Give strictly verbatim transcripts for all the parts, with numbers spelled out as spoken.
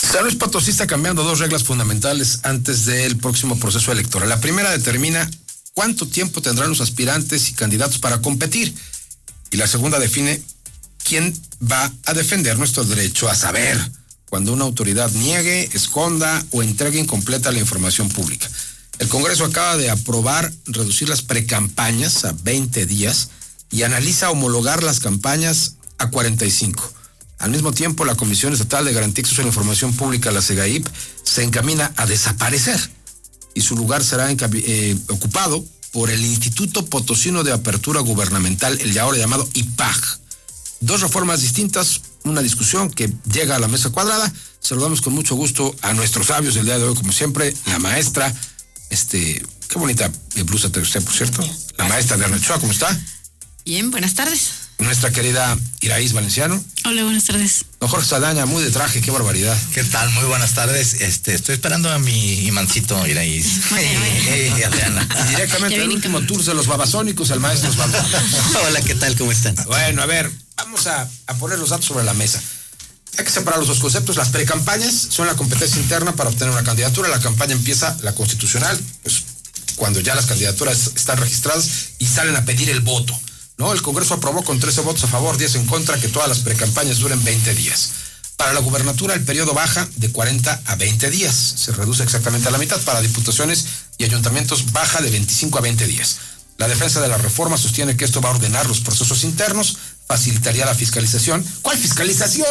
San Luis Potosí está cambiando dos reglas fundamentales antes del próximo proceso electoral. La primera determina cuánto tiempo tendrán los aspirantes y candidatos para competir. Y la segunda define quién va a defender nuestro derecho a saber cuando una autoridad niegue, esconda o entregue incompleta la información pública. El Congreso acaba de aprobar reducir las precampañas a veinte días y analiza homologar las campañas a cuarenta y cinco. Al mismo tiempo, la Comisión Estatal de Garantía de Acceso a la Información Pública, la SEGAIP, se encamina a desaparecer y su lugar será eh, ocupado por el Instituto Potosino de Apertura Gubernamental, el ahora llamado I P A G. Dos reformas distintas, una discusión que llega a la mesa cuadrada. Saludamos con mucho gusto a nuestros sabios del día de hoy, como siempre, la maestra, este, qué bonita blusa te usted, por cierto, la maestra Adriana Ochoa, ¿cómo está? Bien, buenas tardes. Nuestra querida Iraíz Valenciano. Hola, buenas tardes. Don Jorge Saldaña, muy de traje, qué barbaridad. ¿Qué tal? Muy buenas tardes. Este, estoy esperando a mi imancito Iraíz. Hey, Adriana. Y directamente al último tour de los babasónicos, el maestro Osvaldo. Hola, ¿qué tal? ¿Cómo están? Bueno, a ver, vamos a, a poner los datos sobre la mesa. Hay que separar los dos conceptos. Las precampañas son la competencia interna para obtener una candidatura. La campaña empieza, la constitucional, pues cuando ya las candidaturas están registradas y salen a pedir el voto. No, el Congreso aprobó con trece votos a favor, diez en contra, que todas las precampañas duren veinte días. Para la gubernatura el periodo baja de cuarenta a veinte días, se reduce exactamente a la mitad. Para diputaciones y ayuntamientos baja de veinticinco a veinte días. La defensa de la reforma sostiene que esto va a ordenar los procesos internos, facilitaría la fiscalización. ¿Cuál fiscalización?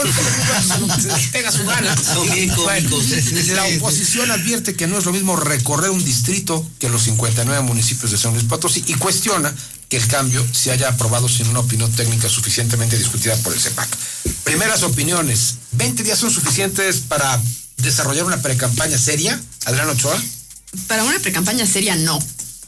Pega su gana. Son bien cómicos. Bueno, la oposición advierte que no es lo mismo recorrer un distrito que los cincuenta y nueve municipios de San Luis Potosí y cuestiona que el cambio se haya aprobado sin una opinión técnica suficientemente discutida por el CEPAC. Primeras opiniones. ¿veinte días son suficientes para desarrollar una precampaña seria? Adriana Ochoa. Para una precampaña seria, no.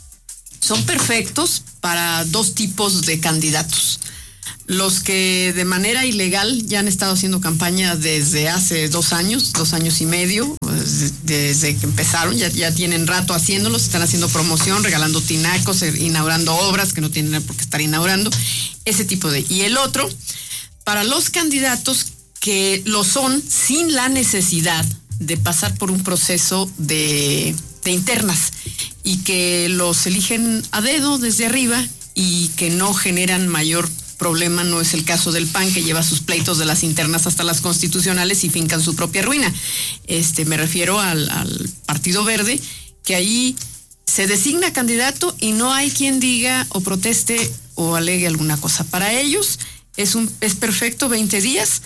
Son perfectos para dos tipos de candidatos. Los que de manera ilegal ya han estado haciendo campaña desde hace dos años, dos años y medio, desde que empezaron, ya, ya tienen rato haciéndolos, están haciendo promoción, regalando tinacos, inaugurando obras que no tienen por qué estar inaugurando, ese tipo de... Y el otro, para los candidatos que lo son sin la necesidad de pasar por un proceso de, de internas y que los eligen a dedo desde arriba y que no generan mayor problema. No es el caso del P A N, que lleva sus pleitos de las internas hasta las constitucionales y fincan su propia ruina. Este, me refiero al, al Partido Verde, que ahí se designa candidato y no hay quien diga o proteste o alegue alguna cosa. Para ellos es un es perfecto veinte días,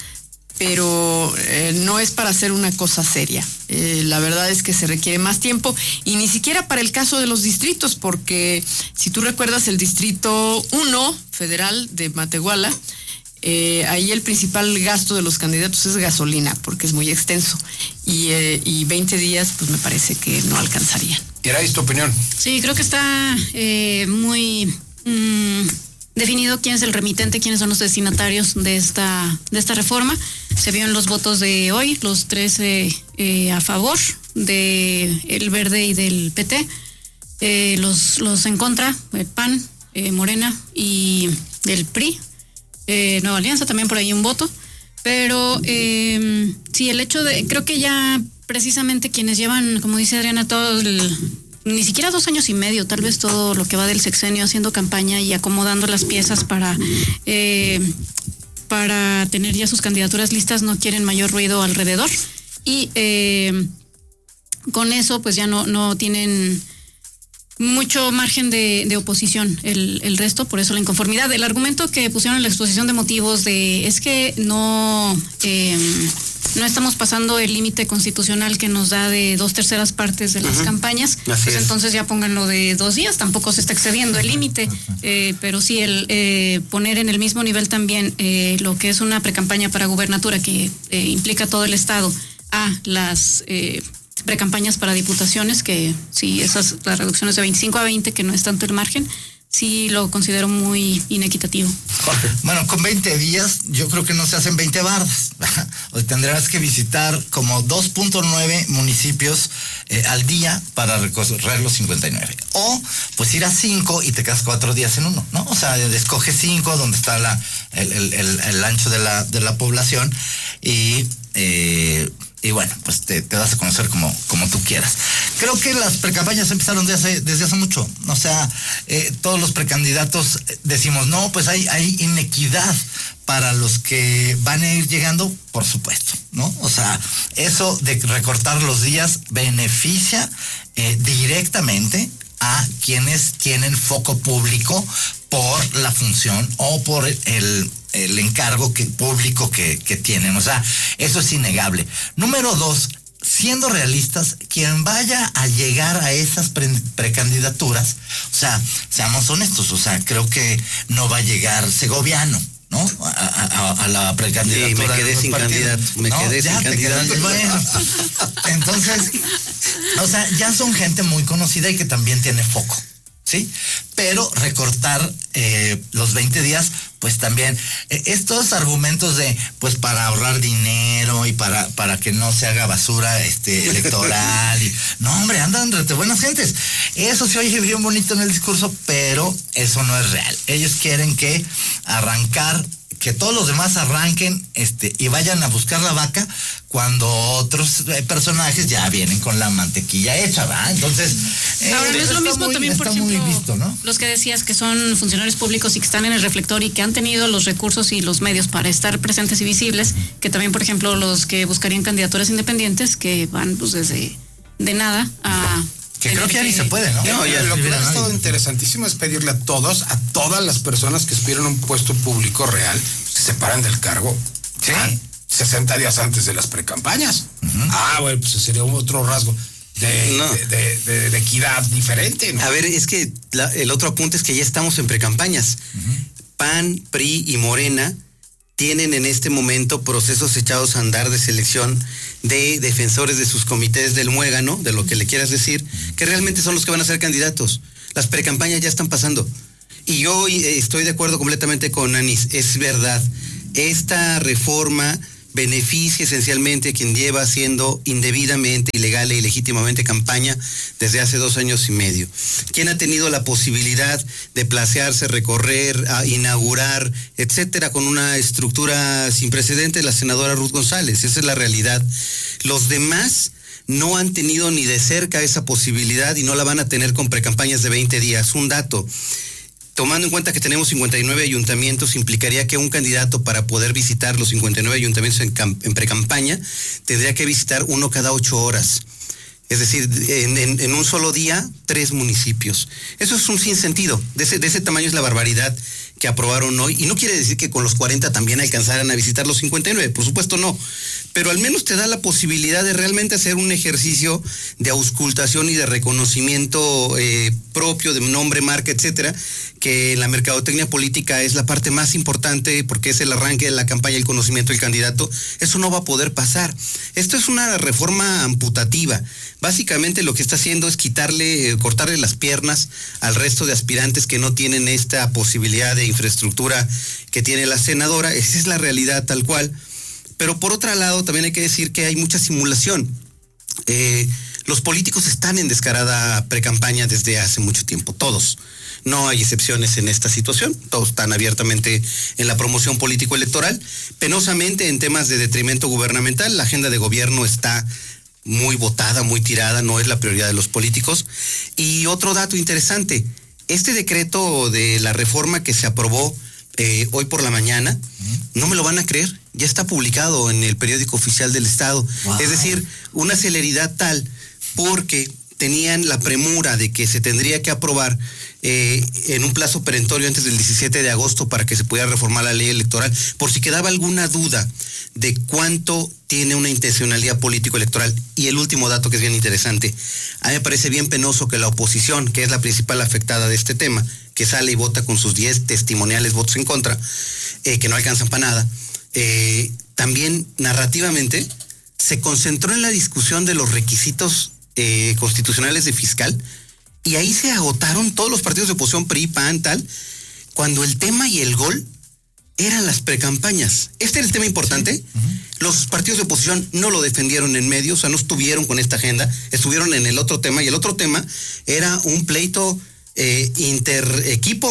pero eh, no es para hacer una cosa seria. Eh, la verdad es que se requiere más tiempo y ni siquiera para el caso de los distritos, porque si tú recuerdas el distrito uno federal de Matehuala, eh, ahí el principal gasto de los candidatos es gasolina, porque es muy extenso y, eh, y veinte días pues me parece que no alcanzarían. ¿Queráis tu opinión? Sí, creo que está eh, muy... Mmm, definido quién es el remitente, quiénes son los destinatarios de esta de esta reforma. Se vio en los votos de hoy, los trece eh, a favor de el Verde y del P T, eh, los los en contra, el P A N, eh, Morena y el P R I, eh, Nueva Alianza también por ahí un voto, pero eh, sí, el hecho de, creo que ya precisamente quienes llevan, como dice Adriana, todo el ni siquiera dos años y medio, tal vez todo lo que va del sexenio haciendo campaña y acomodando las piezas para eh, para tener ya sus candidaturas listas, no quieren mayor ruido alrededor y eh, con eso pues ya no no tienen mucho margen de, de oposición el, el resto, por eso la inconformidad. El argumento que pusieron en la exposición de motivos de es que no eh, no estamos pasando el límite constitucional que nos da de dos terceras partes de las uh-huh. campañas, Así pues es. Entonces ya pónganlo de dos días, tampoco se está excediendo el límite, eh, pero sí el eh, poner en el mismo nivel también eh, lo que es una precampaña para gubernatura que eh, implica todo el estado a las eh, precampañas para diputaciones, que sí, esas las reducciones de veinticinco a veinte, que no es tanto el margen, sí lo considero muy inequitativo. Jorge. Bueno, con veinte días yo creo que no se hacen veinte bardas. O tendrás que visitar como dos punto nueve municipios eh, al día para recorrer los cincuenta y nueve. O pues ir a cinco y te quedas cuatro días en uno, ¿no? O sea, escoge cinco donde está la, el, el, el, el ancho de la, de la población y... Eh, Y, bueno, pues te, te das a conocer como, como tú quieras. Creo que las precampañas empezaron desde hace, desde hace mucho. O sea, eh, todos los precandidatos decimos, no, pues hay, hay inequidad para los que van a ir llegando, por supuesto, ¿no? O sea, eso de recortar los días beneficia eh, directamente a quienes tienen foco público por la función o por el, el encargo que, público que, que tienen. O sea, eso es innegable. Número dos, siendo realistas, quien vaya a llegar a esas pre, precandidaturas, o sea, seamos honestos, o sea, creo que no va a llegar Segoviano, ¿no? A, a, a la precandidatura. Sí, me quedé sin candidato. Me no, quedé sin candidato. Bueno, entonces, o sea, ya son gente muy conocida y que también tiene foco, ¿sí? Pero recortar eh, los veinte días, pues también, eh, estos argumentos de, pues para ahorrar dinero y para, para que no se haga basura este electoral. Y, no, hombre, andan de buenas gentes. Eso se oye bien bonito en el discurso, pero eso no es real. Ellos quieren que arrancar, que todos los demás arranquen este y vayan a buscar la vaca cuando otros eh, personajes ya vienen con la mantequilla hecha, ¿va? Entonces, eh, ahora no es lo mismo muy, también, por ejemplo, visto, ¿no? Los que decías que son funcionarios públicos y que están en el reflector y que han tenido los recursos y los medios para estar presentes y visibles, que también, por ejemplo, los que buscarían candidaturas independientes, que van pues desde de nada a... Que creo que ya ni se puede, ¿no? No, ya lo que ha estado interesantísimo es pedirle a todos, a todas las personas que aspiran a un puesto público real, que se paran del cargo. Sí. sesenta días antes de las precampañas. Uh-huh. Ah, bueno, pues sería otro rasgo de, no. de, de, de, de equidad diferente, ¿no? A ver, es que la, el otro apunte es que ya estamos en precampañas. Uh-huh. P A N, P R I y Morena tienen en este momento procesos echados a andar de selección de defensores de sus comités del muégano, de lo que le quieras decir, que realmente son los que van a ser candidatos. Las precampañas ya están pasando. Y yo estoy de acuerdo completamente con Anis, es verdad. Esta reforma beneficia esencialmente a quien lleva haciendo indebidamente, ilegal e ilegítimamente campaña desde hace dos años y medio. Quien ha tenido la posibilidad de placearse, recorrer, a inaugurar, etcétera, con una estructura sin precedentes, la senadora Ruth González. Esa es la realidad. Los demás no han tenido ni de cerca esa posibilidad y no la van a tener con precampañas de veinte días. Un dato. Tomando en cuenta que tenemos cincuenta y nueve ayuntamientos, implicaría que un candidato, para poder visitar los cincuenta y nueve ayuntamientos en, en precampaña, tendría que visitar uno cada ocho horas. Es decir, en, en, en un solo día, tres municipios. Eso es un sinsentido. De ese, de ese tamaño es la barbaridad que aprobaron hoy. Y no quiere decir que con los cuarenta también alcanzaran a visitar los cincuenta y nueve. Por supuesto no. Pero al menos te da la posibilidad de realmente hacer un ejercicio de auscultación y de reconocimiento eh, propio de nombre, marca, etcétera, que en la mercadotecnia política es la parte más importante porque es el arranque de la campaña, el conocimiento del candidato. Eso no va a poder pasar. Esto es una reforma amputativa. Básicamente lo que está haciendo es quitarle, eh, cortarle las piernas al resto de aspirantes que no tienen esta posibilidad de infraestructura que tiene la senadora. Esa es la realidad tal cual. Pero por otro lado, también hay que decir que hay mucha simulación. Eh, los políticos están en descarada precampaña desde hace mucho tiempo, todos. No hay excepciones en esta situación, todos están abiertamente en la promoción político-electoral. Penosamente, en temas de detrimento gubernamental, la agenda de gobierno está muy votada, muy tirada, no es la prioridad de los políticos. Y otro dato interesante, este decreto de la reforma que se aprobó eh, hoy por la mañana, uh-huh. no me lo van a creer, ya está publicado en el periódico oficial del Estado. Wow. Es decir, una celeridad tal porque tenían la premura de que se tendría que aprobar eh, en un plazo perentorio antes del diecisiete de agosto para que se pudiera reformar la ley electoral, por si quedaba alguna duda de cuánto tiene una intencionalidad político-electoral. Y el último dato que es bien interesante, a mí me parece bien penoso que la oposición, que es la principal afectada de este tema, que sale y vota con sus diez testimoniales votos en contra, eh, que no alcanzan para nada, eh, también narrativamente se concentró en la discusión de los requisitos eh, constitucionales de fiscal, y ahí se agotaron todos los partidos de oposición, P R I, P A N, tal, cuando el tema y el gol eran las precampañas. Este era el tema importante. Sí. Uh-huh. Los partidos de oposición no lo defendieron en medios, o sea, no estuvieron con esta agenda, estuvieron en el otro tema, y el otro tema era un pleito eh, interequipo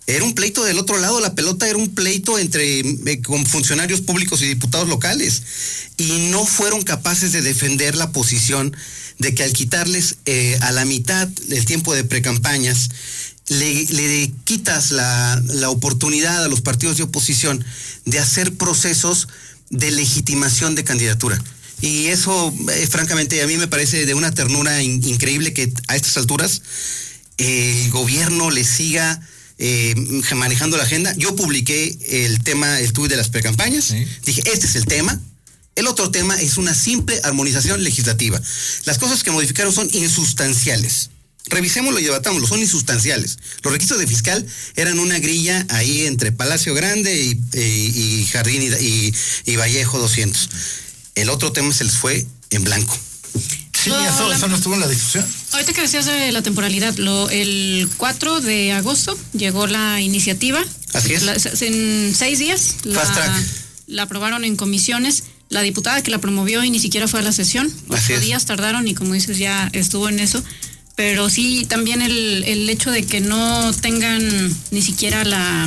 era un pleito del otro lado, la pelota era un pleito entre eh, con funcionarios públicos y diputados locales, y no fueron capaces de defender la posición de que al quitarles eh, a la mitad el tiempo de precampañas, le, le quitas la, la oportunidad a los partidos de oposición de hacer procesos de legitimación de candidatura. Y eso, eh, francamente, a mí me parece de una ternura in, increíble que a estas alturas eh, el gobierno le siga eh, manejando la agenda. Yo publiqué el tema, el tuit de las precampañas, sí. Dije, este es el tema. El otro tema es una simple armonización legislativa. Las cosas que modificaron son insustanciales. Revisémoslo y debatámoslo, son insustanciales. Los requisitos de fiscal eran una grilla ahí entre Palacio Grande y, y, y Jardín y, y, y Vallejo doscientos. El otro tema se les fue en blanco. Sí, no, eso, la, eso no estuvo en la discusión. Ahorita que decías de la temporalidad, lo, el cuatro de agosto llegó la iniciativa. Así es. La, en seis días Fast la, track. la aprobaron en comisiones. La diputada que la promovió y ni siquiera fue a la sesión. Ocho días tardaron y como dices ya estuvo en eso. Pero sí también el, el hecho de que no tengan ni siquiera la...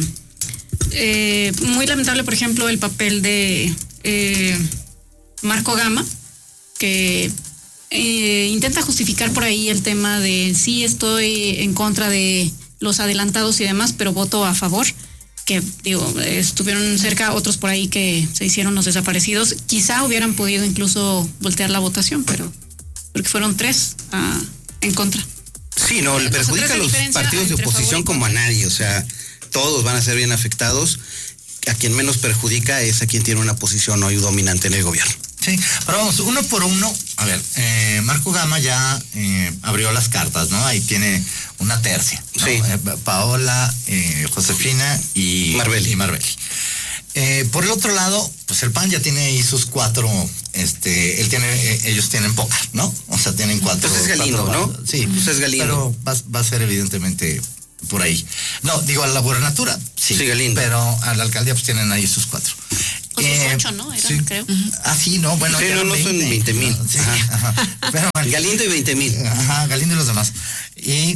Eh, muy lamentable, por ejemplo, el papel de eh, Marco Gama, que eh, intenta justificar por ahí el tema de sí estoy en contra de los adelantados y demás, pero voto a favor. Que digo, estuvieron cerca otros por ahí que se hicieron los desaparecidos, quizá hubieran podido incluso voltear la votación, pero porque fueron tres uh, en contra. Sí, no, le perjudica a los partidos de oposición como a nadie, o sea, todos van a ser bien afectados. A quien menos perjudica es a quien tiene una posición hoy dominante en el gobierno. Sí, pero vamos, uno por uno, a ver, eh, Marco Gama ya eh, abrió las cartas, ¿no? Ahí tiene una tercia, ¿no? Sí. Eh, Paola, eh, Josefina y Marbelli. Y Marbelli. Eh, por el otro lado, pues el P A N ya tiene ahí sus cuatro, este, él tiene, eh, ellos tienen pocas, ¿no? O sea, tienen cuatro. Entonces es Galindo, cuatro, ¿no? Sí, pues es Galindo. Pero va, va a ser evidentemente por ahí. No, digo, a la gubernatura, sí, sí Galindo. Pero a la alcaldía pues tienen ahí sus cuatro. O sus eh, ocho, ¿no? Eran, sí. creo. Ah, sí, no, bueno. Sí, no, no son veinte mil. Sí, ajá. Pero, bueno, Galindo y veinte mil. Ajá, Galindo y los demás. Y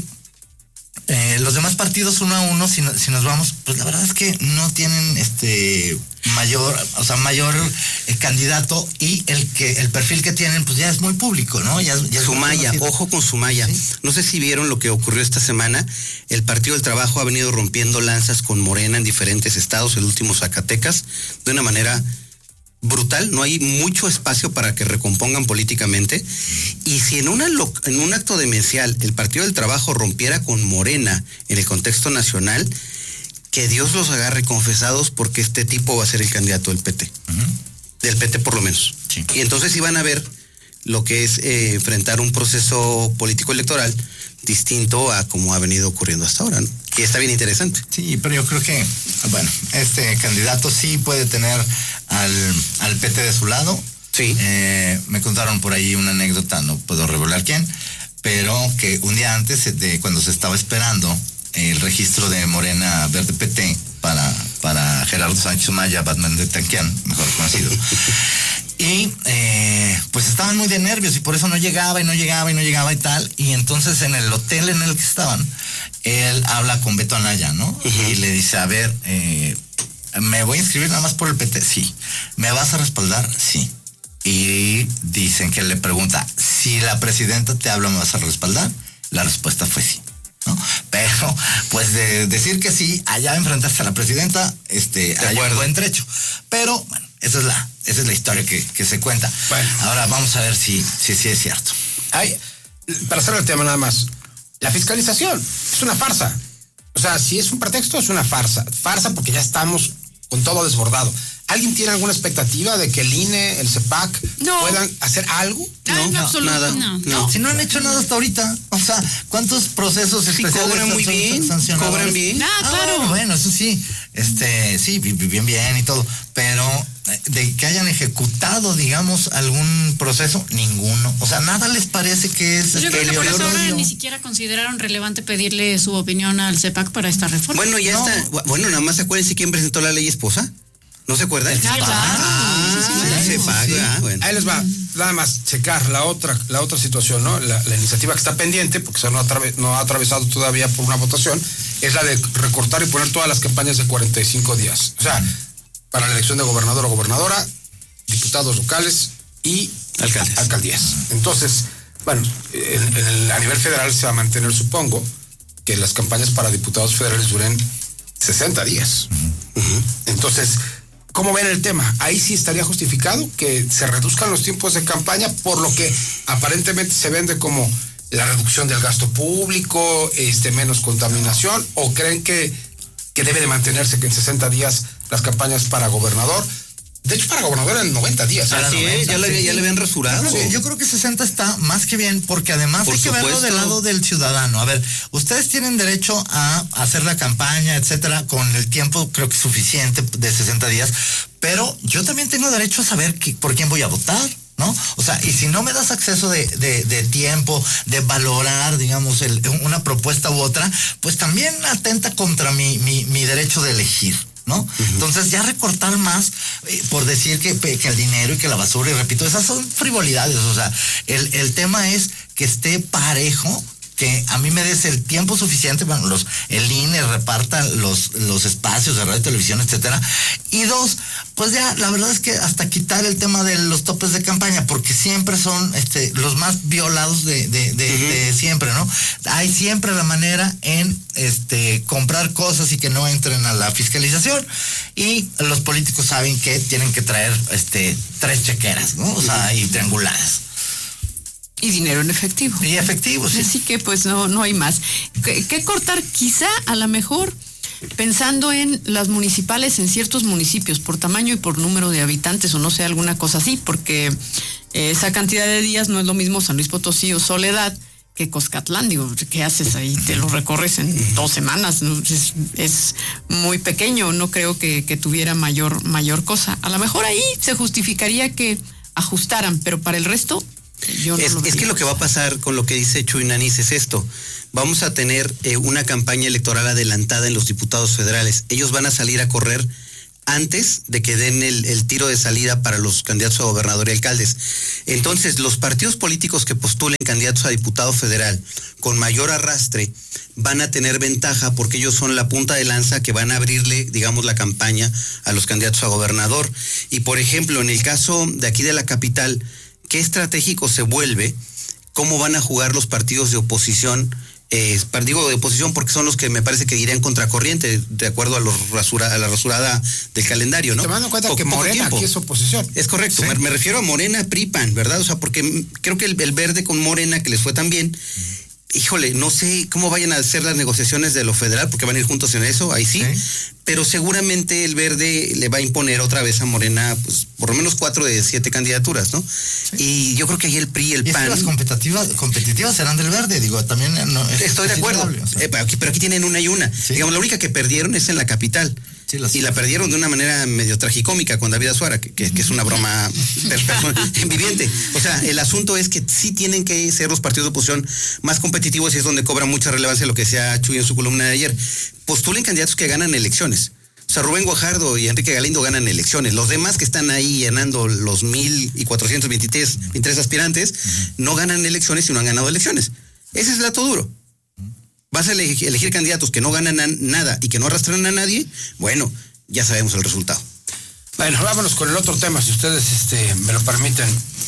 eh, los demás partidos uno a uno, si, no, si nos vamos, pues la verdad es que no tienen este mayor, o sea, mayor eh, candidato, y el que el perfil que tienen, pues ya es muy público, ¿no? Ya, ya Sumaya, ojo con Sumaya. ¿Sí? No sé si vieron lo que ocurrió esta semana. El Partido del Trabajo ha venido rompiendo lanzas con Morena en diferentes estados, el último Zacatecas, de una manera brutal. No hay mucho espacio para que recompongan políticamente. Y si en, una, en un acto demencial el Partido del Trabajo rompiera con Morena en el contexto nacional, que Dios los agarre confesados, porque este tipo va a ser el candidato del P T. Uh-huh. Del P T por lo menos. Sí. Y entonces iban a ver lo que es eh, enfrentar un proceso político electoral distinto a como ha venido ocurriendo hasta ahora, ¿no? Y está bien interesante. Sí, pero yo creo que, bueno, este candidato sí puede tener al, al P T de su lado. Sí. Eh, me contaron por ahí una anécdota, no puedo revelar quién, pero que un día antes de cuando se estaba esperando el registro de Morena Verde P T para, para Gerardo Sánchez Maya, Batman de Tanquián, mejor conocido. Y eh, pues estaban muy de nervios y por eso no llegaba y no llegaba y no llegaba y tal. Y entonces en el hotel en el que estaban, él habla con Beto Anaya, ¿no? Uh-huh. Y le dice, a ver, eh, ¿me voy a inscribir nada más por el P T? Sí. ¿Me vas a respaldar? Sí. Y dicen que le pregunta, si la presidenta te habla, ¿me vas a respaldar? La respuesta fue sí, ¿no? Pero, pues de decir que sí, allá enfrentarse a la presidenta, este, hay un buen trecho. Pero, bueno, esa es la, esa es la historia que, que se cuenta. Bueno. Ahora vamos a ver si, si, si es cierto. Ay, para cerrar el tema nada más, la fiscalización es una farsa. O sea, si es un pretexto, es una farsa. Farsa porque ya estamos con todo desbordado. ¿Alguien tiene alguna expectativa de que el I N E, el C E P A C no. puedan hacer algo? No, no, absoluto, nada. No. No. Si no han hecho nada hasta ahorita, o sea, ¿cuántos procesos sí, especiales cobran muy bien, cobran bien? Ah, claro. Ah, bueno, eso sí, este, sí, bien, bien y todo, pero de que hayan ejecutado, digamos, algún proceso, ninguno. O sea, nada les parece que es... Pues yo este, creo que por eso ahora no. ni siquiera consideraron relevante pedirle su opinión al C E P A C para esta reforma. Bueno, ya no. está. Bueno, nada más acuérdense quién presentó la ley esposa. ¿No se acuerdan? Ah, claro. Ah, Sí, sí, sí, el sí. C le pague. Sí. Ah, bueno. Ahí les va, nada más checar la otra, la otra situación, ¿no? La, la iniciativa que está pendiente, porque se no ha, atraves, no ha atravesado todavía por una votación, es la de recortar y poner todas las campañas de cuarenta y cinco días. O sea, para la elección de gobernador o gobernadora, diputados locales y alcaldes. alcaldías. Entonces, bueno, en, en el, a nivel federal se va a mantener, supongo, que las campañas para diputados federales duren sesenta días. Uh-huh. Entonces, ¿cómo ven el tema? Ahí sí estaría justificado que se reduzcan los tiempos de campaña, por lo que aparentemente se vende como la reducción del gasto público, este, menos contaminación, o creen que, que debe de mantenerse que en sesenta días las campañas para gobernador. De hecho, para gobernador en noventa días. Así noventa, es, ya, le, sí. ya le habían rasurado. Yo creo, que, yo creo que sesenta está más que bien, porque además Por hay que supuesto. verlo del lado del ciudadano. A ver, ustedes tienen derecho a hacer la campaña, etcétera, con el tiempo creo que suficiente de sesenta días, pero yo también tengo derecho a saber que, por quién voy a votar, ¿no? O sea, y si no me das acceso de, de, de tiempo, de valorar, digamos, el, una propuesta u otra, pues también atenta contra mi, mi, mi derecho de elegir, ¿no? Uh-huh. Entonces ya recortar más eh, por decir que, que el dinero y que la basura, y repito, esas son frivolidades. O sea, el, el tema es que esté parejo, que a mí me des el tiempo suficiente, bueno, los, el I N E reparta los, los espacios de radio, televisión, etcétera. Y dos, pues ya, la verdad es que hasta quitar el tema de los topes de campaña, porque siempre son este, los más violados de, de, de, uh-huh. de siempre, ¿no? Hay siempre la manera en este comprar cosas y que no entren a la fiscalización, y los políticos saben que tienen que traer este tres chequeras, ¿no? O sea, uh-huh. y trianguladas. Y dinero en efectivo. Y efectivo, sí. Así que pues no, no hay más. ¿Qué, qué cortar? Quizá a lo mejor pensando en las municipales en ciertos municipios, por tamaño y por número de habitantes, o no sé, alguna cosa así, porque esa cantidad de días no es lo mismo San Luis Potosí o Soledad que Coscatlán. Digo, ¿qué haces ahí? Te lo recorres en dos semanas, ¿no? es, es muy pequeño, no creo que, que tuviera mayor, mayor cosa. A lo mejor ahí se justificaría que ajustaran, pero para el resto... Yo no es, lo es que lo que va a pasar con lo que dice Chuy Nanís es esto. Vamos a tener eh, una campaña electoral adelantada en los diputados federales. Ellos van a salir a correr antes de que den el, el tiro de salida para los candidatos a gobernador y alcaldes. Entonces, los partidos políticos que postulen candidatos a diputado federal con mayor arrastre van a tener ventaja, porque ellos son la punta de lanza que van a abrirle, digamos, la campaña a los candidatos a gobernador. Y, por ejemplo, en el caso de aquí de la capital, ¿qué estratégico se vuelve? ¿Cómo van a jugar los partidos de oposición? Eh, digo de oposición porque son los que me parece que irían contracorriente, de acuerdo a, los rasura, a la rasurada del calendario, ¿no? Tomando en cuenta po que Morena tiempo. Aquí es oposición. Es correcto, sí. me, me refiero a Morena, P R I, P A N, ¿verdad? O sea, porque creo que el, el verde con Morena, que les fue tan bien, híjole, no sé cómo vayan a hacer las negociaciones de lo federal, porque van a ir juntos en eso, ahí sí, sí. Pero seguramente el verde le va a imponer otra vez a Morena, pues, por lo menos cuatro de siete candidaturas, ¿no? Sí. Y yo creo que ahí el P R I y el y P A N... Es que las competitivas, competitivas serán del verde, digo, también... No, es estoy de acuerdo, o sea. eh, pero, aquí, pero aquí tienen una y una. Sí. Digamos, la única que perdieron es en la capital. Sí, y la perdieron de una manera medio tragicómica con David Azuara, que, que, que es una broma viviente. O sea, el asunto es que sí tienen que ser los partidos de oposición más competitivos, y es donde cobra mucha relevancia lo que decía Chuy en su columna de ayer. Postulen candidatos que ganan elecciones. O sea, Rubén Guajardo y Enrique Galindo ganan elecciones. Los demás que están ahí llenando los mil cuatrocientos veintitrés, veintitrés aspirantes, uh-huh. no ganan elecciones y no han ganado elecciones. Ese es el dato duro. Vas a elegir, elegir candidatos que no ganan a nada y que no arrastran a nadie, bueno, ya sabemos el resultado. Bueno, vámonos con el otro tema, si ustedes este, me lo permiten.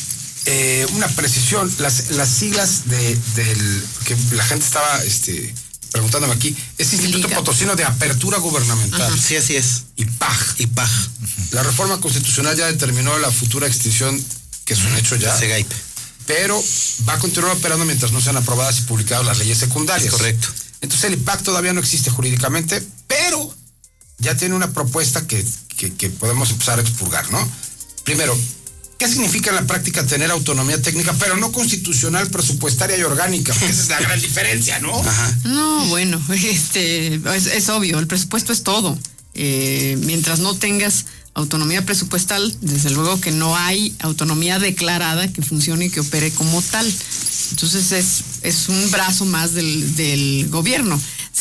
Eh, una precisión, las, las siglas de, del que la gente estaba este, preguntándome aquí, es Instituto Liga. Potosino de Apertura Gubernamental. Ajá. Sí, así es. I P A G. I P A G. La reforma constitucional ya determinó la futura extinción, que es un hecho ya. Segaipe. Pero va a continuar operando mientras no sean aprobadas y publicadas las leyes secundarias. Es correcto. Entonces el I P A C todavía no existe jurídicamente, pero ya tiene una propuesta que, que, que podemos empezar a expurgar, ¿no? Primero, ¿qué significa en la práctica tener autonomía técnica, pero no constitucional, presupuestaria y orgánica? Porque esa es la gran diferencia, ¿no? Ajá. No, bueno, este es, es obvio, el presupuesto es todo. Eh, mientras no tengas autonomía presupuestal, desde luego que no hay autonomía declarada que funcione y que opere como tal. Entonces es, es un brazo más del, del gobierno.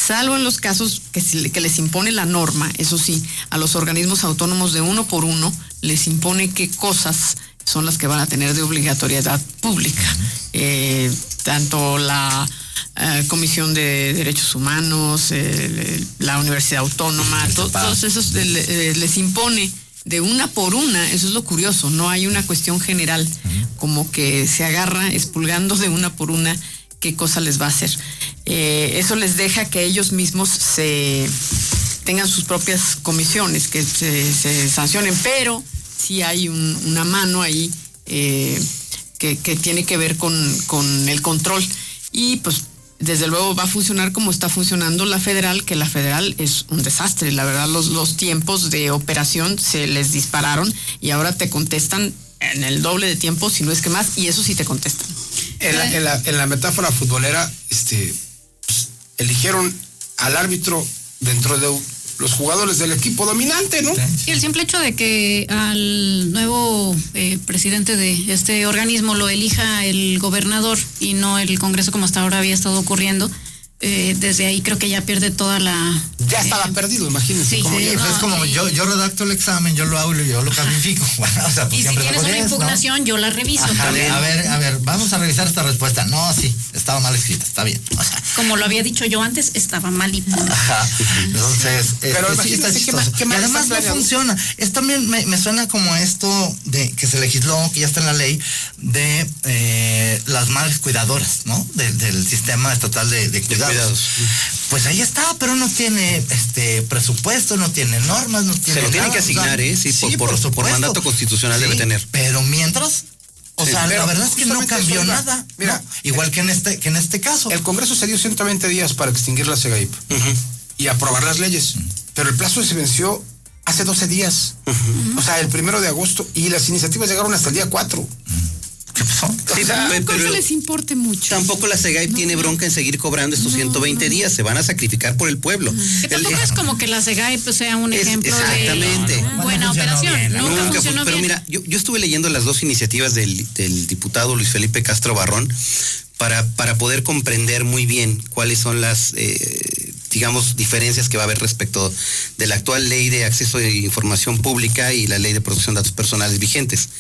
salvo en los casos que, se, que les impone la norma, eso sí, a los organismos autónomos de uno por uno les impone qué cosas son las que van a tener de obligatoriedad pública. Uh-huh. Eh, tanto la eh, Comisión de Derechos Humanos, eh, la Universidad Autónoma, to, todos esos de, eh, les impone de una por una. Eso es lo curioso, no hay una cuestión general, uh-huh. como que se agarra expulgando de una por una qué cosa les va a hacer. Eh, eso les deja que ellos mismos se tengan sus propias comisiones, que se, se sancionen, pero sí hay un, una mano ahí eh, que, que tiene que ver con, con el control. Y pues desde luego va a funcionar como está funcionando la federal, que la federal es un desastre. La verdad, los, los tiempos de operación se les dispararon y ahora te contestan en el doble de tiempo, si no es que más, y eso sí te contestan. En la, en la, en la metáfora futbolera, este, pues, eligieron al árbitro dentro de los jugadores del equipo dominante, ¿no? Y el simple hecho de que al nuevo eh, presidente de este organismo lo elija el gobernador y no el Congreso como hasta ahora había estado ocurriendo, eh, desde ahí creo que ya pierde toda la... Ya estaba eh, perdido, imagínense. Sí, cómo sí, ya, pues no, es como y... yo, yo redacto el examen, yo lo hablo y yo lo califico. Bueno, o sea, pues y si tienes una impugnación, ¿no? Yo la reviso. Ajá, a ver, a ver, vamos a revisar esta respuesta. No, sí, estaba mal escrita, está bien. O sea, como lo había dicho yo antes, estaba mal y punto. Ajá. Entonces, pero este, sí está chistoso. Y además no funciona. Es también me, me suena como esto de que se legisló, que ya está en la ley, de eh, las madres cuidadoras, ¿no? De, del sistema estatal de, de cuidados. De cuidados. Pues ahí está, pero no tiene este presupuesto, no tiene normas, no tiene. Se lo tienen que asignar, o sea, ¿eh? Sí, sí por, por, por mandato constitucional sí, debe tener. Pero mientras, o sí, sea, la verdad es que no cambió eso, nada. Mira, ¿no? Igual que en este, que en este caso. El Congreso se dio ciento veinte días para extinguir la SEGAIP uh-huh. y aprobar las leyes, uh-huh. pero el plazo se venció hace doce días. Uh-huh. O sea, el primero de agosto, y las iniciativas llegaron hasta el día cuatro. Uh-huh. ¿Qué pasó? Sí, o sea, no creo que les importe mucho. Tampoco la SEGAIP no, tiene bronca en seguir cobrando estos no, ciento veinte no. días, se van a sacrificar por el pueblo. Que tampoco el, es como que la SEGAIP sea un es, ejemplo exactamente. de no, buena operación. Bien, nunca, nunca funcionó pero bien. mira, yo, yo estuve leyendo las dos iniciativas del, del diputado Luis Felipe Castro Barrón para, para poder comprender muy bien cuáles son las eh, digamos, diferencias que va a haber respecto de la actual ley de acceso a información pública y la ley de protección de datos personales vigentes.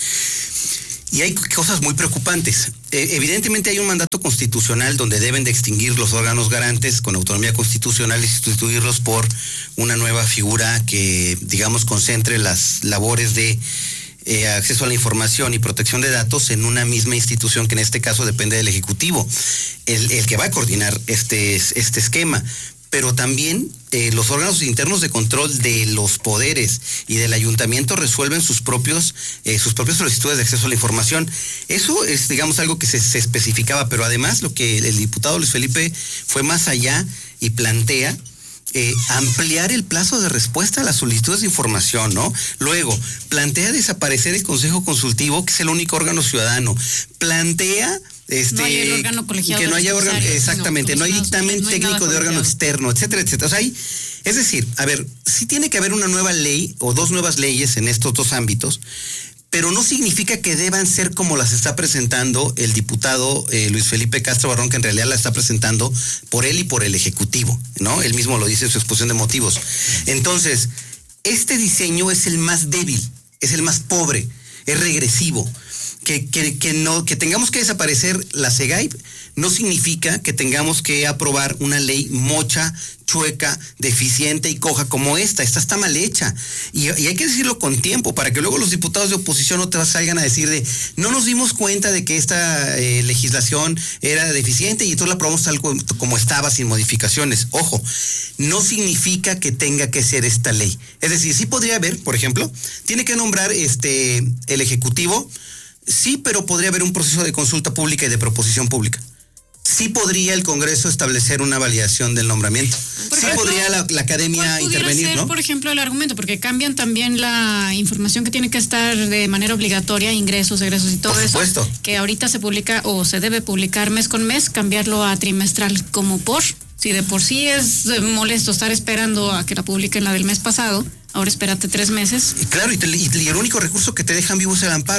Y hay cosas muy preocupantes. Eh, evidentemente hay un mandato constitucional donde deben de extinguir los órganos garantes con autonomía constitucional y sustituirlos por una nueva figura que, digamos, concentre las labores de eh, acceso a la información y protección de datos en una misma institución que en este caso depende del Ejecutivo, el, el que va a coordinar este, este esquema. Pero también eh, los órganos internos de control de los poderes y del ayuntamiento resuelven sus propios eh, sus propias solicitudes de acceso a la información. Eso es, digamos, algo que se, se especificaba, pero además lo que el diputado Luis Felipe fue más allá y plantea eh, ampliar el plazo de respuesta a las solicitudes de información, ¿no? Luego, plantea desaparecer el Consejo Consultivo, que es el único órgano ciudadano. Plantea Este, no hay el órgano colegiado que no haya órgano, exactamente, no, no hay dictamen no hay técnico de órgano externo, etcétera, etcétera. O sea, hay, es decir, a ver, sí tiene que haber una nueva ley o dos nuevas leyes en estos dos ámbitos, pero no significa que deban ser como las está presentando el diputado eh, Luis Felipe Castro Barrón, que en realidad la está presentando por él y por el Ejecutivo, ¿no? Él mismo lo dice en su exposición de motivos. Entonces, este diseño es el más débil, es el más pobre, es regresivo. Que, que, que, no, que tengamos que desaparecer la SEGAIP no significa que tengamos que aprobar una ley mocha, chueca, deficiente y coja como esta. Esta está mal hecha. Y, y hay que decirlo con tiempo para que luego los diputados de oposición no te salgan a decir de no nos dimos cuenta de que esta eh, legislación era deficiente y entonces la aprobamos tal como, como estaba sin modificaciones. Ojo, no significa que tenga que ser esta ley. Es decir, sí podría haber, por ejemplo, tiene que nombrar este el Ejecutivo. Sí, pero podría haber un proceso de consulta pública y de proposición pública. Sí podría el Congreso establecer una validación del nombramiento. Por sí ejemplo, podría la, la academia intervenir, ser, ¿no? Por ejemplo, el argumento, porque cambian también la información que tiene que estar de manera obligatoria, ingresos, egresos y todo por eso. Supuesto. Que ahorita se publica o se debe publicar mes con mes, cambiarlo a trimestral como por. Si de por sí es molesto estar esperando a que la publiquen la del mes pasado, ahora espérate tres meses. Y claro, y, te, y el único recurso que te dejan vivo es el amparo.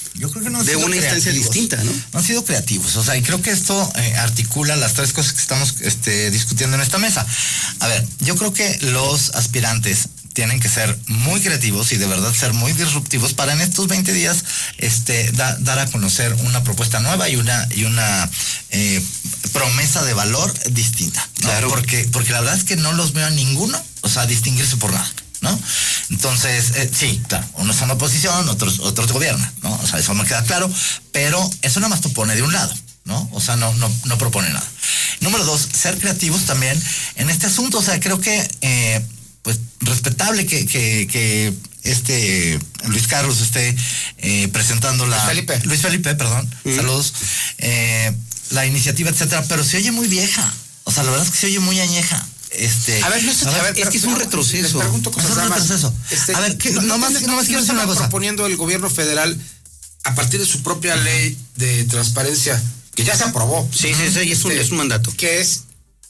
Yo creo que no han de sido una instancia creativos. distinta, ¿no? No han sido creativos. O sea, y creo que esto eh, articula las tres cosas que estamos este, discutiendo en esta mesa. A ver, yo creo que los aspirantes tienen que ser muy creativos y de verdad ser muy disruptivos para en estos veinte días este, da, dar a conocer una propuesta nueva y una y una eh, promesa de valor distinta, ¿no? Claro. Porque, porque la verdad es que no los veo a ninguno, o sea, distinguirse por nada, ¿no? Entonces, eh, sí, claro, unos son oposición, otros, otros gobiernan, ¿no? O sea, eso me queda claro, pero eso nada más te pone de un lado, ¿no? O sea, no, no, no propone nada. Número dos, ser creativos también en este asunto, o sea, creo que eh, pues respetable que, que, que este Luis Carlos esté eh, presentando la... Luis Felipe. Luis Felipe, perdón, Mm. saludos. Eh, la iniciativa, etcétera, pero se oye muy vieja. O sea, la verdad es que se oye muy añeja. Este, A ver, no sé, a a ver, ver, es que es un pero- retroceso. Les pregunto Es cosas un nada más. retroceso. Este, A ver, que- no, nomás- no, nomás quiero no decir una estaba cosa. proponiendo el gobierno federal a partir de su propia ley de transparencia que ya se aprobó. Sí, sí, sí, es un, Este, es un mandato. que es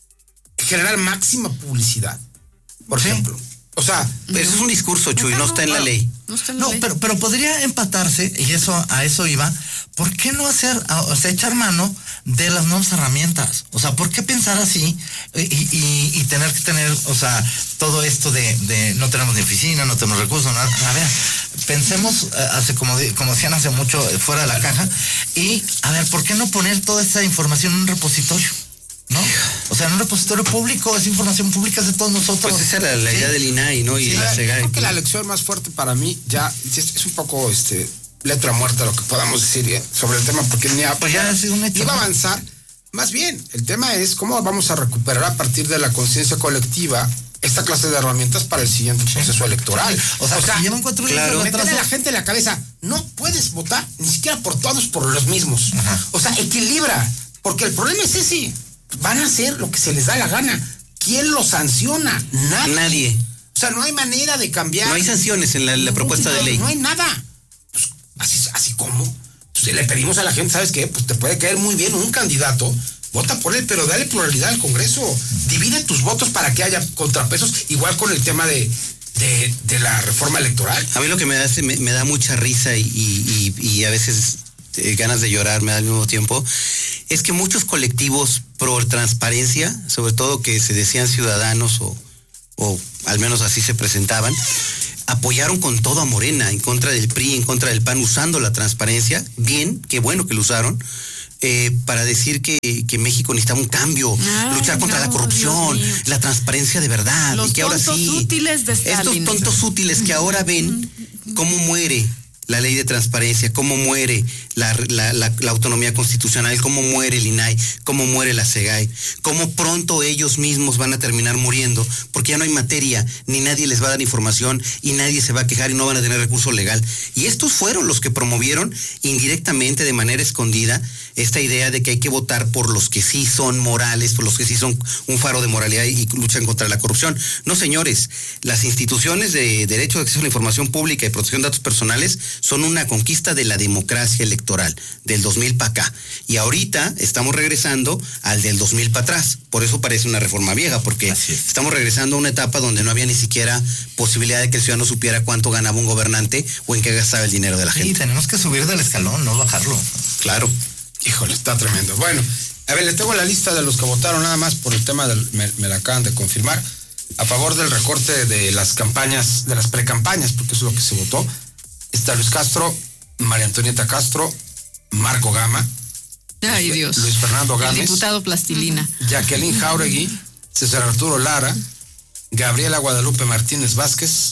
generar máxima publicidad, por Sí. ejemplo. O sea, Pero eso es un discurso, Chuy, no está en la ley. No está en la No, ley. pero, pero podría empatarse, y eso a eso iba, ¿por qué no hacer, o sea, echar mano de las nuevas herramientas? O sea, ¿por qué pensar así y, y, y tener que tener, o sea, todo esto de, de no tenemos ni oficina, no tenemos recursos, nada? A ver, pensemos, eh, hace como, di- como decían hace mucho, eh, fuera de la caja, y a ver, ¿por qué no poner toda esa información en un repositorio? ¿No? O sea, en un repositorio público, es información pública, es de todos nosotros. Pues esa era la Sí. idea del I N A I, ¿no? Y sí, la a ver, SEGAI. creo que la lección más fuerte para mí ya es, es un poco este letra muerta lo que podamos decir eh, sobre el tema, porque ni a, Pues ya ha sido un hecho, ni va a ¿no? avanzar. Más bien, el tema es cómo vamos a recuperar a partir de la conciencia colectiva esta clase de herramientas para el siguiente proceso electoral. O sea, si llevan cuatro días claro. de meterle retraso. a la gente en la cabeza, no puedes votar ni siquiera por todos, por los mismos. Ajá. O sea, equilibra, porque el problema es ese. Van a hacer lo que se les da la gana. ¿Quién lo sanciona? Nadie. Nadie. O sea, no hay manera de cambiar. No hay sanciones en la, la propuesta de ley. No hay nada. Pues, así, así como. Pues, le pedimos a la gente, ¿sabes qué? Pues te puede caer muy bien un candidato. Vota por él, pero dale pluralidad al Congreso. Divide tus votos para que haya contrapesos. Igual con el tema de, de, de la reforma electoral. A mí lo que me da, es- me, me da mucha risa y, y- y- y a veces eh, ganas de llorar me da al mismo tiempo, es que muchos colectivos pro transparencia, sobre todo que se decían ciudadanos o, o al menos así se presentaban, apoyaron con todo a Morena, en contra del P R I, en contra del P A N, usando la transparencia, bien, qué bueno que lo usaron, eh, para decir que, que México necesitaba un cambio, Ay, luchar contra no, la corrupción, Dios mío. la transparencia de verdad. Los y que ahora tontos sí, útiles de estos Stalin. tontos útiles que ahora ven cómo muere la ley de transparencia, cómo muere la, la, la, la autonomía constitucional, cómo muere el I N A I, cómo muere la SEGAI, cómo pronto ellos mismos van a terminar muriendo, porque ya no hay materia, ni nadie les va a dar información, y nadie se va a quejar y no van a tener recurso legal. Y estos fueron los que promovieron indirectamente, de manera escondida, esta idea de que hay que votar por los que sí son morales, por los que sí son un faro de moralidad y luchan contra la corrupción. No, señores, las instituciones de derecho de acceso a la información pública y protección de datos personales son una conquista de la democracia electoral, del dos mil para acá. Y ahorita estamos regresando al del dos mil para atrás. Por eso parece una reforma vieja, porque Así es. estamos regresando a una etapa donde no había ni siquiera posibilidad de que el ciudadano supiera cuánto ganaba un gobernante o en qué gastaba el dinero de la Sí, gente. tenemos que subir del escalón, no bajarlo. Claro. Híjole, está tremendo. Bueno, a ver, le tengo la lista de los que votaron nada más por el tema del, me, me la acaban de confirmar, a favor del recorte de las campañas, de las precampañas, porque eso es lo que se votó. Está Luis Castro, María Antonieta Castro, Marco Gama, Ay, Luis- Dios. Luis Fernando El Gámez, diputado Plastilina. Jacqueline Jauregui, César Arturo Lara, Gabriela Guadalupe Martínez Vázquez,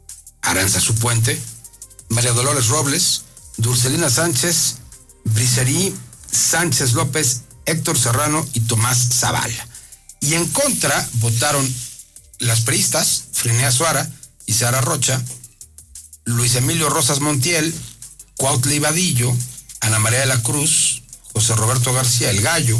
Aranza Su Puente, María Dolores Robles, Dulcelina Sánchez, Bricerí Sánchez López, Héctor Serrano y Tomás Zavala. Y en contra votaron las priistas, Frinea Suara y Sara Rocha, Luis Emilio Rosas Montiel, Cuautli Vadillo, Ana María de la Cruz, José Roberto García El Gallo,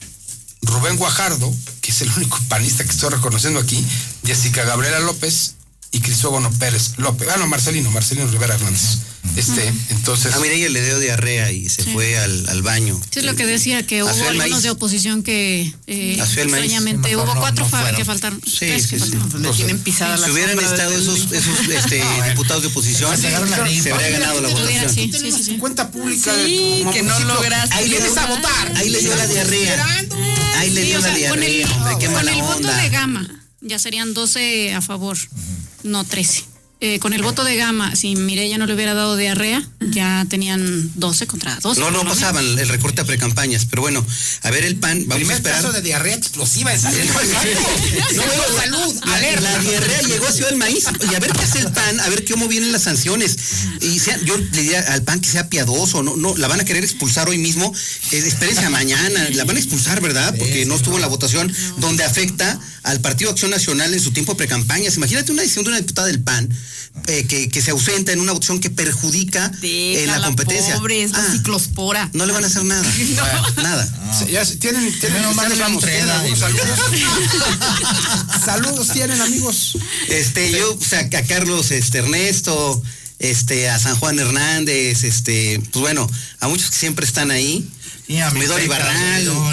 Rubén Guajardo, que es el único panista que estoy reconociendo aquí, Jessica Gabriela López y Crisógono Pérez López. Ah, no, Marcelino, Marcelino Rivera Hernández. Este, entonces. A Mireya le dio diarrea y se Sí. fue al, al baño. Sí, es lo que decía, que hubo Azuel algunos Maíz. de oposición que eh, Azuel Maíz. extrañamente Mejor hubo no- cuatro no fa- fueron. que faltaron. Sí, tres sí, que sí. faltaron. Pues le tienen pisada la Si hubieran sombra estado del- esos, esos este, diputados de oposición, Se agarran la gripa. se habría ganado la Tuviera, votación. sí, sí, sí, sí. Cuenta pública. Sí, como que no municipio. lograste. Ahí le Vienes a votar. Ahí le dio la diarrea. Ahí le Sí, dio o la sea, con el, diarrea, hombre, qué con mala el voto onda. de Gama ya serían doce a favor, no trece. Eh, con el voto de Gama, si Mireya no le hubiera dado diarrea, ya tenían doce contra doce. No, no por lo pasaban el recorte a precampañas, pero bueno, a ver el P A N, vamos a Primer esperar. caso de diarrea explosiva en San Luis. No, No, salud, la, alerta. la diarrea llegó a Ciudad del Maíz. Y a ver qué hace el P A N, a ver cómo vienen las sanciones. Y sea, yo le diría al P A N que sea piadoso, no, no, la van a querer expulsar hoy mismo. Eh, espérense a mañana, la van a expulsar, ¿verdad? Porque no estuvo en la votación donde afecta al Partido Acción Nacional en su tiempo de precampañas. Imagínate una decisión de una diputada del P A N eh, que, que se ausenta en una votación que perjudica en la Déjala, Ah. competencia. pobre, es la ciclospora. No le van a hacer nada. Nada. Sí, ya se- tienen, tienen, Menos mal ustedes, no vamos, tienen entrena, algunos y- saludos. Saludos tienen, amigos. Este, yo, o sea, a Carlos este, Ernesto, este, a San Juan Hernández, este, pues bueno, a muchos que siempre están ahí. Y a mi Midori Peca, Barral, Midori.